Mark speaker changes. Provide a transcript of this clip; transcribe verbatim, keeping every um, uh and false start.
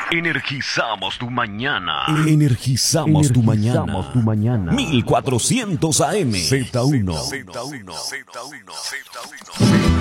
Speaker 1: Energizamos tu mañana.
Speaker 2: Energizamos, tu mañana.
Speaker 3: tu mañana.
Speaker 2: mil cuatrocientos A M. Z uno.
Speaker 1: Z uno. Z uno. Z uno.